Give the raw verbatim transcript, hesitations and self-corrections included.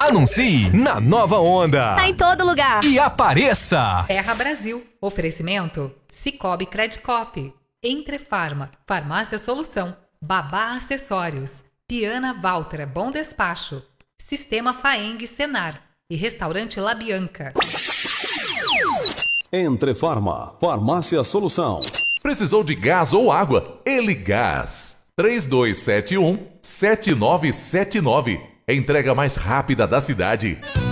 Anuncie na Nova Onda. Tá em todo lugar. E apareça. Terra Brasil. Oferecimento Cicobi Credicop. Entrefarma. Farmácia Solução. Babá Acessórios. Piana Valtra Bom Despacho. Sistema Faeng Senar. E Restaurante La Bianca. Entrefarma. Farmácia Solução. Precisou de gás ou água? Ele Gás. três dois sete um, sete nove sete nove. Entrega mais rápida da cidade.